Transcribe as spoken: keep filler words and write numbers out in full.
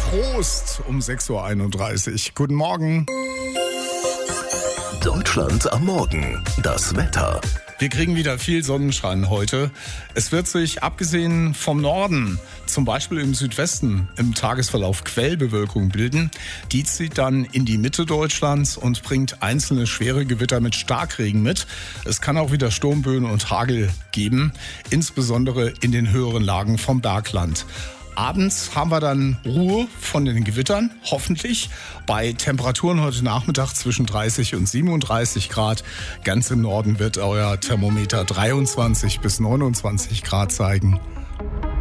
Prost um sechs Uhr einunddreißig. Guten Morgen. Deutschland am Morgen. Das Wetter. Wir kriegen wieder viel Sonnenschein heute. Es wird sich, abgesehen vom Norden, zum Beispiel im Südwesten, im Tagesverlauf Quellbewölkung bilden. Die zieht dann in die Mitte Deutschlands und bringt einzelne schwere Gewitter mit Starkregen mit. Es kann auch wieder Sturmböen und Hagel geben, insbesondere in den höheren Lagen vom Bergland. Abends haben wir dann Ruhe von den Gewittern, hoffentlich, bei Temperaturen heute Nachmittag zwischen dreißig und siebenunddreißig Grad. Ganz im Norden wird euer Thermometer dreiundzwanzig bis neunundzwanzig Grad zeigen.